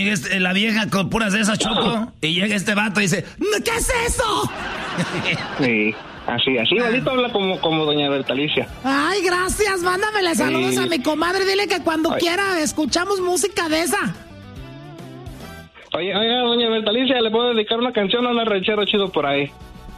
llega la vieja con puras de esas, Choco, y llega este vato y dice, ¿qué es eso? Sí, así, igualito habla como doña Bertalicia. Ay, gracias, mándamele saludos a mi comadre, dile que cuando quiera escuchamos música de esa. Oye, doña Bertalicia, ¿le puedo dedicar una canción a un ranchero chido por ahí?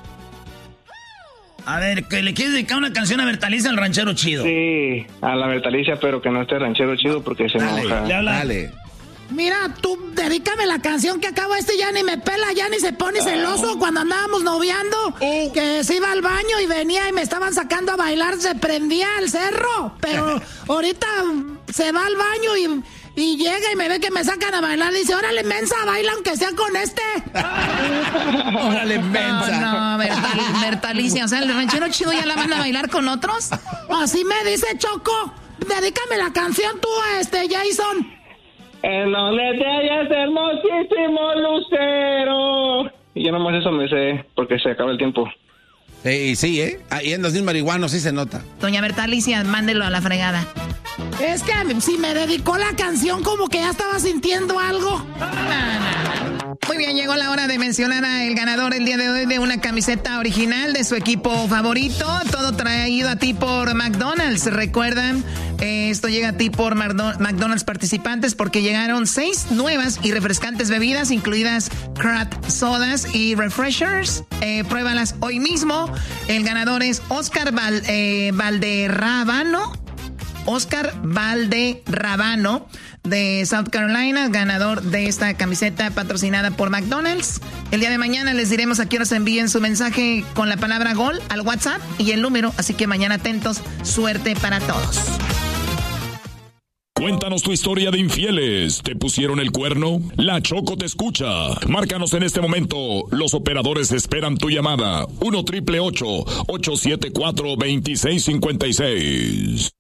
A ver, ¿que le quieres dedicar una canción a Bertalicia al ranchero chido? Sí, a la Bertalicia, pero que no esté ranchero chido porque se enoja. Dale. Mira, tú dedícame la canción que acabo ya ni me pela, ya ni se pone celoso cuando andábamos noviando, que se iba al baño y venía y me estaban sacando a bailar, se prendía el cerro, pero ahorita se va al baño y llega y me ve que me sacan a bailar, dice, órale, mensa, baila aunque sea con este. Órale, mensa. No, Bertalicia, o sea, el ranchero chido ya la van a bailar con otros. Así me dice Choco, dedícame la canción tú a Jason. En donde te hallas, hermosísimo lucero. Y yo nomás eso me sé, porque se acaba el tiempo. Sí, ahí en 2000 marihuanos sí se nota. Doña Bertalicia, mándelo a la fregada. Es que si me dedicó la canción como que ya estaba sintiendo algo. Muy bien, llegó la hora de mencionar a el ganador el día de hoy de una camiseta original de su equipo favorito. Todo traído a ti por McDonald's. ¿Recuerdan? Esto llega a ti por McDonald's participantes porque llegaron 6 nuevas y refrescantes bebidas, incluidas craft sodas y refreshers. Pruébalas hoy mismo. El ganador es Oscar Valderrabano. Oscar Valderrabano de South Carolina, ganador de esta camiseta patrocinada por McDonald's. El día de mañana les diremos a qué hora se envíen su mensaje con la palabra gol al WhatsApp y el número, así que mañana atentos, suerte para todos. Cuéntanos tu historia de infieles. ¿Te pusieron el cuerno? La Choco te escucha. Márcanos en este momento. Los operadores esperan tu llamada. 1-888-874-2656.